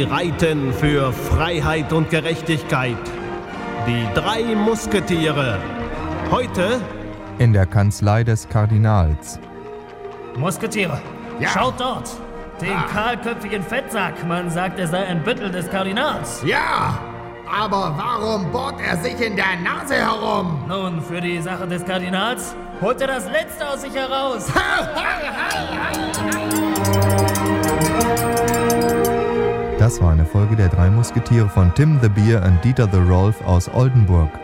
Sie reiten für Freiheit und Gerechtigkeit. Die 3 Musketiere. Heute in der Kanzlei des Kardinals. Musketiere, ja. Schaut dort! Den kahlköpfigen Fettsack. Man sagt, er sei ein Büttel des Kardinals. Ja, aber warum bohrt er sich in der Nase herum? Nun, für die Sache des Kardinals holt er das Letzte aus sich heraus. Das war eine Folge der 3 Musketiere von Tim the Beer und Dieter the Rolf aus Oldenburg.